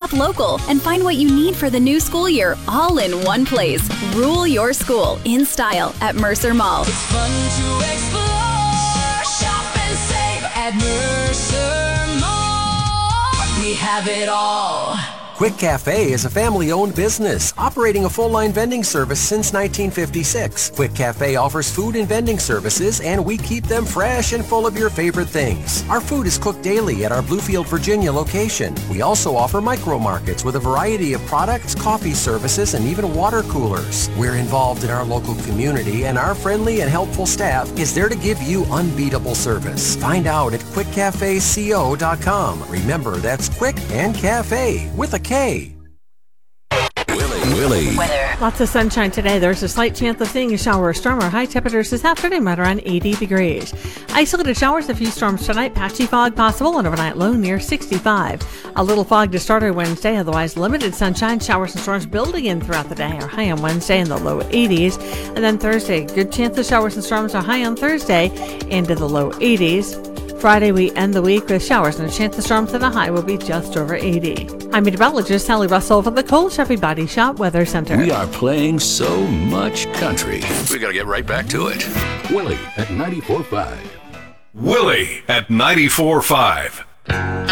shop local, and find what you need for the new school year all in one place. Rule your school in style at Mercer Mall. It's fun to explore, shop and save at Mercer Mall. We have it all. Quick Cafe is a family-owned business operating a full-line vending service since 1956. Quick Cafe offers food and vending services, and we keep them fresh and full of your favorite things. Our food is cooked daily at our Bluefield, Virginia location. We also offer micro markets with a variety of products, coffee services, and even water coolers. We're involved in our local community, and our friendly and helpful staff is there to give you unbeatable service. Find out at quickcafeco.com. Remember, that's Quick and Cafe with a K. Willie. Weather. Lots of sunshine today. There's a slight chance of seeing a shower or storm. Our high temperatures this afternoon right around 80 degrees. Isolated showers, a few storms tonight. Patchy fog possible, and overnight low near 65. A little fog to start our Wednesday. Otherwise, limited sunshine. Showers and storms building in throughout the day. Our high on Wednesday in the low 80s. And then Thursday, good chance of showers and storms. Our high on Thursday into the low 80s. Friday, we end the week with showers and a chance of storms, and the high will be just over 80. I'm meteorologist Sally Russell from the Cole Chevy Body Shop Weather Center. We are playing so much country. We got to get right back to it. Willie at 94.5. Willie at 94.5.